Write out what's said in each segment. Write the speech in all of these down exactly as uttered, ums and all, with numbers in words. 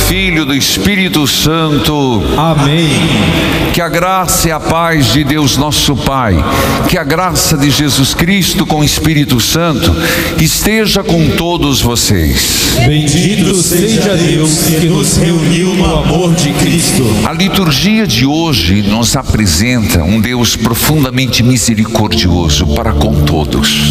Filho e do Espírito Santo. Amém. Que a graça e a paz de Deus nosso Pai, que a graça de Jesus Cristo com o Espírito Santo esteja com todos vocês. Bendito seja Deus que nos reuniu no amor de Cristo. A liturgia de hoje nos apresenta um Deus profundamente misericordioso para com todos.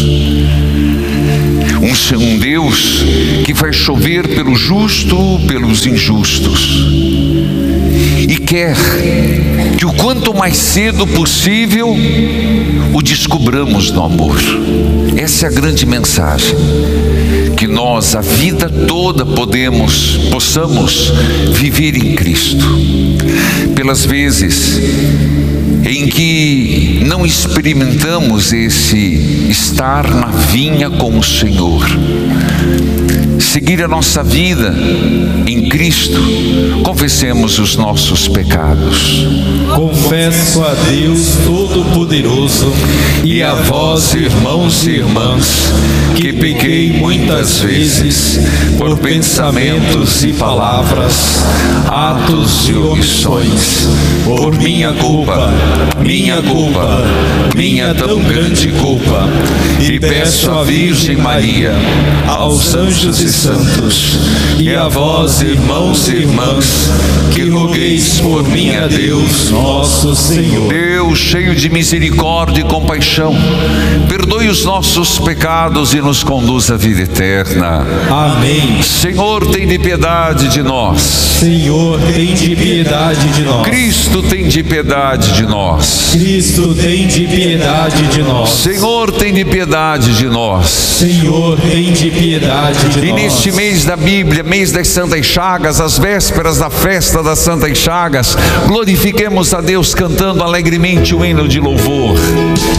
Um, um Deus que faz chover pelo justo, pelos injustos. E quer que o quanto mais cedo possível o descobramos no amor. Essa é a grande mensagem. Que nós a vida toda podemos, possamos viver em Cristo. Pelas vezes em que não experimentamos esse estar na vinha com o Senhor, seguir a nossa vida em Cristo, confessemos os nossos pecados. Confesso a Deus Todo-Poderoso e a vós, irmãos e irmãs, que pequei muitas vezes por pensamentos e palavras, atos e omissões, por minha culpa, minha culpa, minha tão grande culpa, e peço à Virgem Maria, aos anjos e santos, e a vós, irmãos e irmãs, que rogueis por mim a Deus, nosso Senhor. Deus, cheio de misericórdia e compaixão, perdoe os nossos pecados e nos conduz à vida eterna. Amém. Senhor, tem de piedade de nós. Senhor, tem de piedade de nós. Cristo, tem de piedade de nós. Cristo, tem de piedade de nós. Senhor, tem de piedade de nós. Senhor, tem de piedade de E nós. neste mês da Bíblia, mês das Santas Chagas, as vésperas da festa das Santas Chagas, glorifiquemos a Deus cantando alegremente o hino de louvor.